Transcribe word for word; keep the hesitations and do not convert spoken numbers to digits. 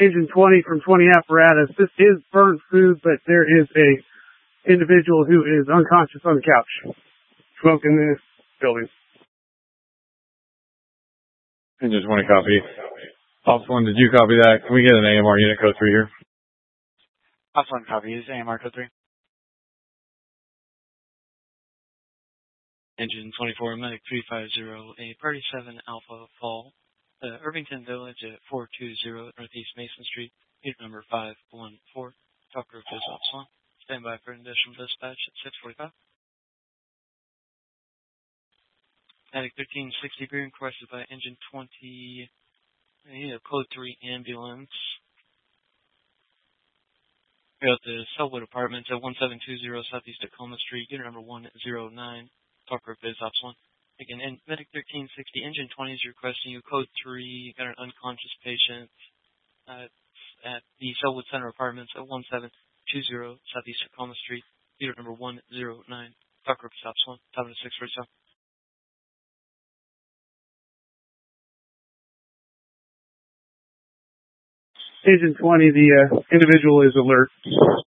Engine twenty from twenty apparatus. This is burnt food, but there is a individual who is unconscious on the couch, smoking in this building. Engine twenty copy. Officer one, did you copy that? Can we get an A M R unit code three here? Officer one copy. Is A M R code three? Engine twenty-four, Medic three five zero, a Party seven Alpha Fall, uh, Irvington Village at four two zero Northeast Mason Street, unit number five one four. Talk group is Officer one. Stand by for an additional dispatch at six forty-five. Medic thirteen sixty, being requested by Engine twenty, uh, Code three ambulance. We're at the Selwood Apartments at one seven two zero Southeast Tacoma Street, unit number one zero nine. Talk group is Ops one. Again, and Medic thirteen sixty, Engine twenty is requesting you Code three, got an unconscious patient uh, at the Selwood Center Apartments at one seven two zero Southeast Tacoma Street, unit number one zero nine. Talk group is Ops one. Time to six forty-seven. Engine twenty, the uh, individual is alert.